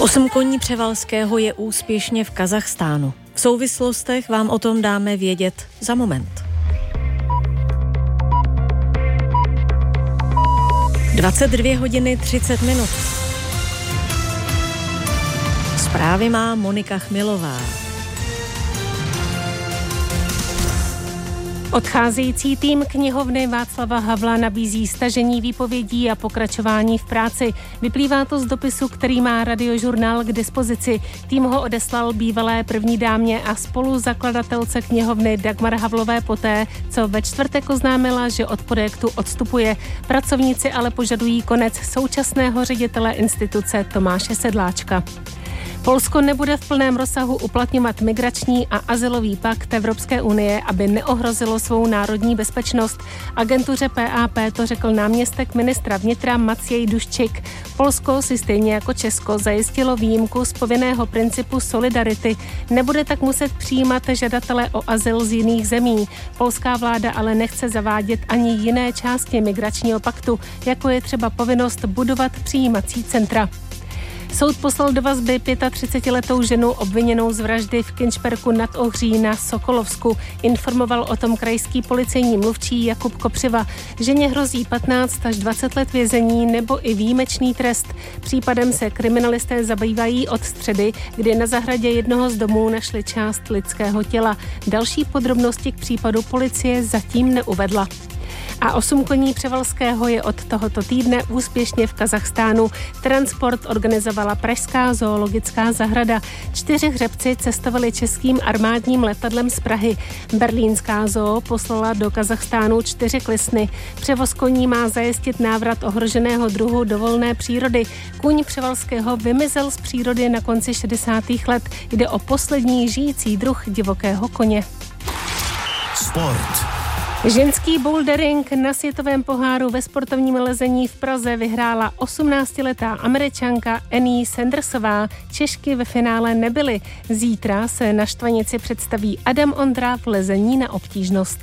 8 koní Převalského je úspěšně v Kazachstánu. V souvislostech vám o tom dáme vědět za moment. 22 hodiny 30 minut. Zprávy má Monika Chmilová. Odcházející tým knihovny Václava Havla nabízí stažení výpovědí a pokračování v práci. Vyplývá to z dopisu, který má Radiožurnál k dispozici. Tým ho odeslal bývalé první dámě a spoluzakladatelce knihovny Dagmar Havlové poté, co ve čtvrtek oznámila, že od projektu odstupuje. Pracovníci ale požadují konec současného ředitele instituce Tomáše Sedláčka. Polsko nebude v plném rozsahu uplatňovat migrační a azylový pakt Evropské unie, aby neohrozilo svou národní bezpečnost. Agentuře PAP to řekl náměstek ministra vnitra Maciej Duščik. Polsko si stejně jako Česko zajistilo výjimku z povinného principu solidarity. Nebude tak muset přijímat žadatele o azyl z jiných zemí. Polská vláda ale nechce zavádět ani jiné části migračního paktu, jako je třeba povinnost budovat přijímací centra. Soud poslal do vazby 35letou ženu obviněnou z vraždy v Kinčperku nad Ohří na Sokolovsku. Informoval o tom krajský policejní mluvčí Jakub Kopřiva. Ženě hrozí 15 až 20 let vězení nebo i výjimečný trest. Případem se kriminalisté zabývají od středy, kdy na zahradě jednoho z domů našli část lidského těla. Další podrobnosti k případu policie zatím neuvedla. A 8 koní Převalského je od tohoto týdne úspěšně v Kazachstánu. Transport organizovala Pražská zoologická zahrada. 4 hřebci cestovali českým armádním letadlem z Prahy. Berlínská zoo poslala do Kazachstánu 4 klisny. Převoz koní má zajistit návrat ohroženého druhu do volné přírody. Kůň Převalského vymizel z přírody na konci 60. let. Jde o poslední žijící druh divokého koně. Sport. Ženský bouldering na světovém poháru ve sportovním lezení v Praze vyhrála 18letá Američanka Annie Sandersová. Češky ve finále nebyly. Zítra se na štvanici představí Adam Ondra v lezení na obtížnost.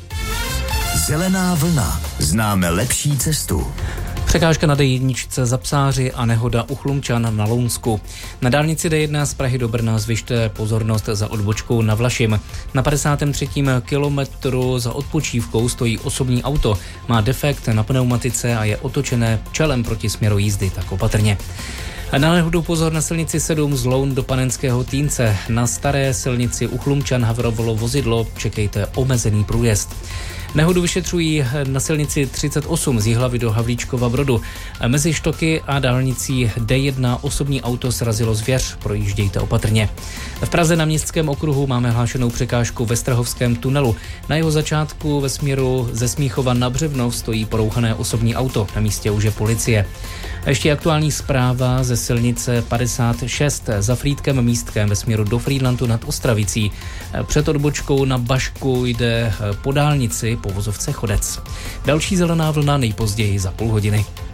Zelená vlna. Známe lepší cestu. Překážka na D1 za Psáři a nehoda u Chlumčan na Lounsku. Na dálnici D1 z Prahy do Brna zvyšte pozornost za odbočkou na Vlašim. Na 53. kilometru za odpočívkou stojí osobní auto. Má defekt na pneumatice a je otočené čelem proti směru jízdy, tak opatrně. Na nehodu pozor na silnici 7 z Loun do Panenského Týnce. Na staré silnici u Chlumčan havrovalo vozidlo, čekejte omezený průjezd. Nehodu vyšetřují na silnici 38 z Jihlavy do Havlíčkova Brodu. Mezi Štoky a dálnicí D1 osobní auto srazilo zvěř, projíždějte opatrně. V Praze na Městském okruhu máme hlášenou překážku ve Strahovském tunelu. Na jeho začátku ve směru ze Smíchova na Břevnov stojí porouchané osobní auto, na místě už je policie. A ještě aktuální zpráva ze silnice 56 za Frýdkem Místkem ve směru do Frýdlantu nad Ostravicí. Před odbočkou na Bašku jde po dálnici po vozovce Chodec. Další zelená vlna nejpozději za půl hodiny.